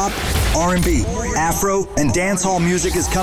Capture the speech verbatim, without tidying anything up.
hip-hop, R and B, Afro, and dancehall music is coming